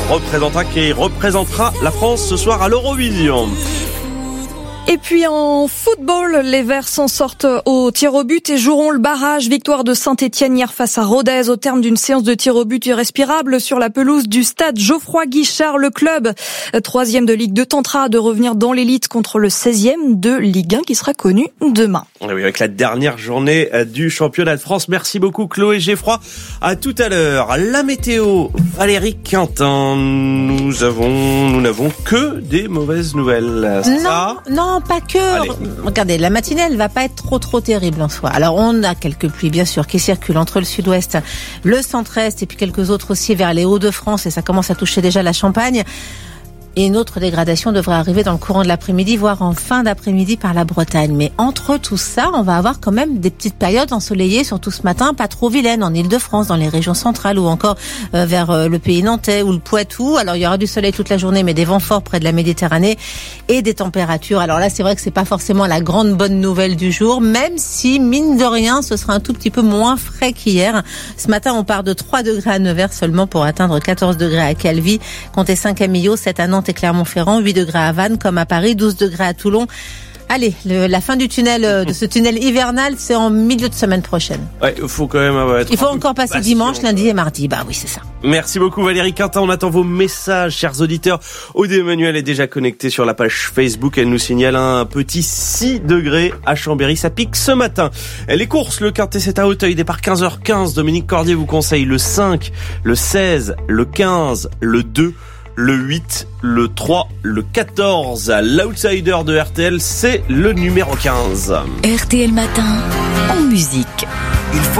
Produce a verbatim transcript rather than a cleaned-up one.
représentera qui représentera la France ce soir à l'Eurovision. Et puis en football, les Verts s'en sortent au tir au but et joueront le barrage. Victoire de Saint-Etienne hier face à Rodez au terme d'une séance de tir au but irrespirable sur la pelouse du stade Geoffroy Guichard. Le club, troisième de Ligue deux, tentera de revenir dans l'élite contre le seizième de Ligue un qui sera connu demain. Oui, avec la dernière journée du championnat de France. Merci beaucoup Chloé Geffroy. À tout à l'heure. La météo, Valérie Quintin. Nous avons, nous n'avons que des mauvaises nouvelles. Non, Ça non, pas que. Allez. Regardez, la matinée, elle va pas être trop trop terrible en soi. Alors, on a quelques pluies, bien sûr, qui circulent entre le sud-ouest, le centre-est et puis quelques autres aussi vers les Hauts-de-France et ça commence à toucher déjà la Champagne. Et une autre dégradation devrait arriver dans le courant de l'après-midi, voire en fin d'après-midi par la Bretagne. Mais entre tout ça, on va avoir quand même des petites périodes ensoleillées, surtout ce matin, pas trop vilaines, en Île-de-France, dans les régions centrales ou encore euh, vers euh, le pays nantais ou le Poitou. Alors, il y aura du soleil toute la journée, mais des vents forts près de la Méditerranée et des températures. Alors là, c'est vrai que c'est pas forcément la grande bonne nouvelle du jour, même si, mine de rien, ce sera un tout petit peu moins frais qu'hier. Ce matin, on part de trois degrés à Nevers seulement pour atteindre quatorze degrés à Calvi, comptez cinq à Millau, sept à Nantes et Clermont-Ferrand, huit degrés à Vannes comme à Paris, douze degrés à Toulon. Allez, le, la fin du tunnel, de ce tunnel hivernal, c'est en milieu de semaine prochaine. Ouais, il faut quand même être Il faut encore passer patient. dimanche, lundi et mardi. Bah oui, c'est ça. Merci beaucoup Valérie Quintin. On attend vos messages, chers auditeurs. Aude Emmanuel est déjà connectée sur la page Facebook. Elle nous signale un petit six degrés à Chambéry. Ça pique ce matin. Les courses, le Quintet, c'est à Auteuil. Départ quinze heures quinze. Dominique Cordier vous conseille le cinq, le seize, le quinze, le deux, le huit, le trois, le quatorze. L'outsider de R T L, c'est le numéro quinze. R T L Matin, en musique. Il faut